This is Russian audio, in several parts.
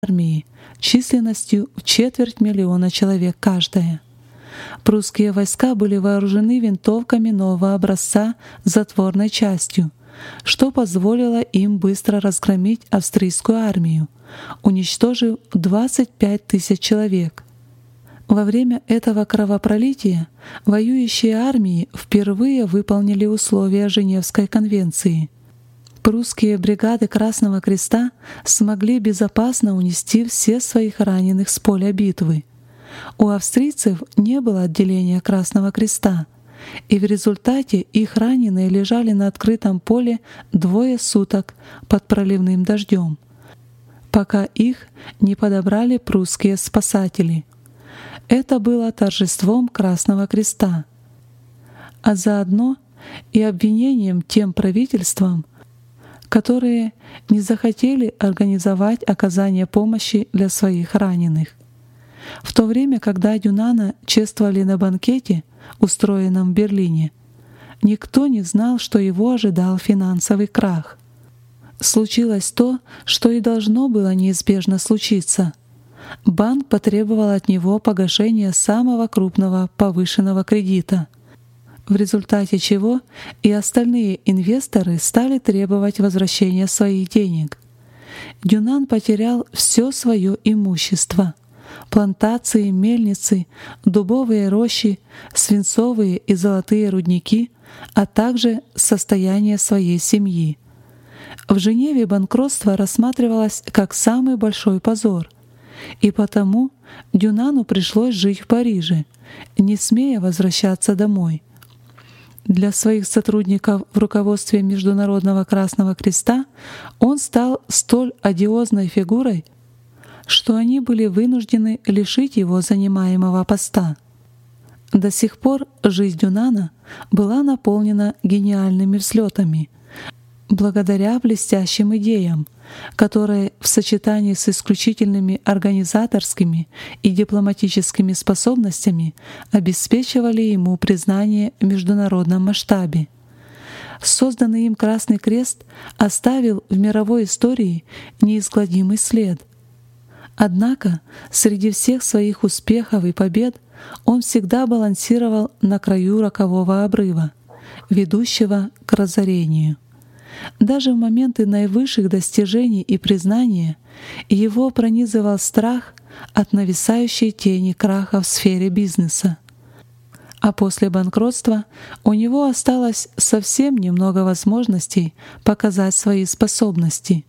армии численностью в 250 000 человек каждая. Прусские войска были вооружены винтовками нового образца с затворной частью, что позволило им быстро разгромить австрийскую армию, уничтожив 25 000 человек. Во время этого кровопролития воюющие армии впервые выполнили условия Женевской конвенции. Прусские бригады Красного Креста смогли безопасно унести всех своих раненых с поля битвы. У австрийцев не было отделения Красного Креста, и в результате их раненые лежали на открытом поле 2 суток под проливным дождем, пока их не подобрали прусские спасатели. Это было торжеством Красного Креста, а заодно и обвинением тем правительствам, которые не захотели организовать оказание помощи для своих раненых. В то время, когда Дюнана чествовали на банкете, устроенном в Берлине, никто не знал, что его ожидал финансовый крах. Случилось то, что и должно было неизбежно случиться. Банк потребовал от него погашения самого крупного повышенного кредита, в результате чего и остальные инвесторы стали требовать возвращения своих денег. Дюнан потерял все свое имущество — плантации, мельницы, дубовые рощи, свинцовые и золотые рудники, а также состояние своей семьи. В Женеве банкротство рассматривалось как самый большой позор, и потому Дюнану пришлось жить в Париже, не смея возвращаться домой. Для своих сотрудников в руководстве Международного Красного Креста он стал столь одиозной фигурой, что они были вынуждены лишить его занимаемого поста. До сих пор жизнь Дюнана была наполнена гениальными взлетами, благодаря блестящим идеям, которые в сочетании с исключительными организаторскими и дипломатическими способностями обеспечивали ему признание в международном масштабе. Созданный им Красный Крест оставил в мировой истории неизгладимый след. Однако среди всех своих успехов и побед он всегда балансировал на краю рокового обрыва, ведущего к разорению. Даже в моменты наивысших достижений и признания его пронизывал страх от нависающей тени краха в сфере бизнеса. А после банкротства у него осталось совсем немного возможностей показать свои способности.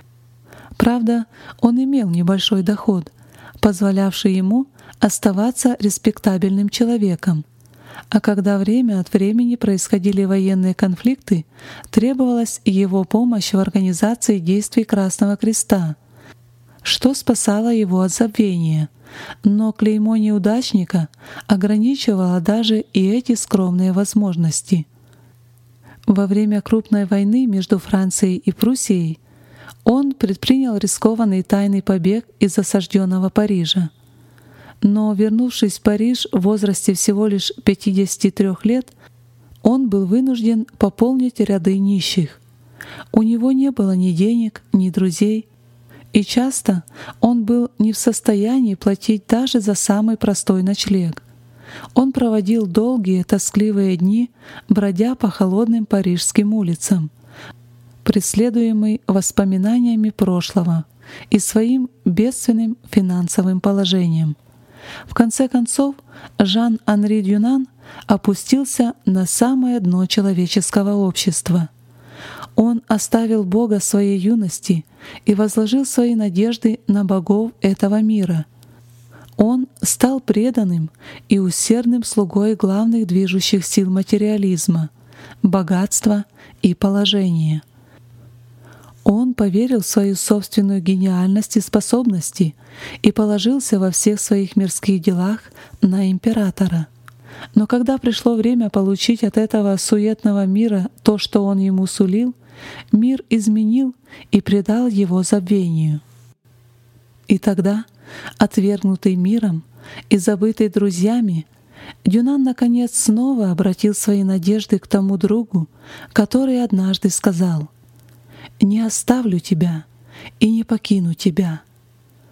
Правда, он имел небольшой доход, позволявший ему оставаться респектабельным человеком. А когда время от времени происходили военные конфликты, требовалась его помощь в организации действий Красного Креста, что спасало его от забвения. Но клеймо неудачника ограничивало даже и эти скромные возможности. Во время крупной войны между Францией и Пруссией он предпринял рискованный тайный побег из осажденного Парижа. Но, вернувшись в Париж в возрасте всего лишь 53 лет, он был вынужден пополнить ряды нищих. У него не было ни денег, ни друзей, и часто он был не в состоянии платить даже за самый простой ночлег. Он проводил долгие тоскливые дни, бродя по холодным парижским улицам, преследуемый воспоминаниями прошлого и своим бедственным финансовым положением. В конце концов, Жан-Анри Дюнан опустился на самое дно человеческого общества. Он оставил Бога своей юности и возложил свои надежды на богов этого мира. Он стал преданным и усердным слугой главных движущих сил материализма — богатства и положения. Он поверил в свою собственную гениальность и способности и положился во всех своих мирских делах на императора. Но когда пришло время получить от этого суетного мира то, что он ему сулил, мир изменил и предал его забвению. И тогда, отвергнутый миром и забытый друзьями, Дюнан наконец снова обратил свои надежды к тому другу, который однажды сказал: «Не оставлю тебя и не покину тебя».